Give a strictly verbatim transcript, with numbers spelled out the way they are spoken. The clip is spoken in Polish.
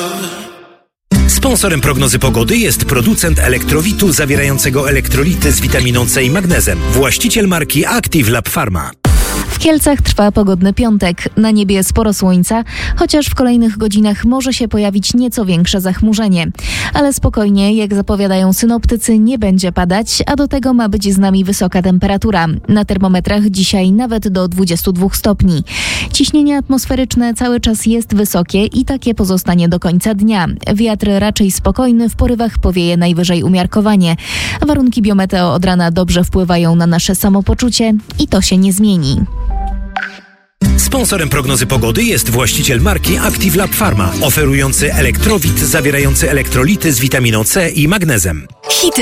Sponsorem prognozy pogody jest producent elektrowitu zawierającego elektrolity z witaminą C i magnezem. Właściciel marki Active Lab Pharma. W Kielcach trwa pogodny piątek. Na niebie sporo słońca, chociaż w kolejnych godzinach może się pojawić nieco większe zachmurzenie. Ale spokojnie, jak zapowiadają synoptycy, nie będzie padać, a do tego ma być z nami wysoka temperatura. Na termometrach dzisiaj nawet do dwudziestu dwóch stopni. Ciśnienie atmosferyczne cały czas jest wysokie i takie pozostanie do końca dnia. Wiatr raczej spokojny, w porywach powieje najwyżej umiarkowanie. Warunki biometeo od rana dobrze wpływają na nasze samopoczucie i to się nie zmieni. Sponsorem prognozy pogody jest właściciel marki Active Lab Pharma, oferujący elektrowit zawierający elektrolity z witaminą C i magnezem. Hity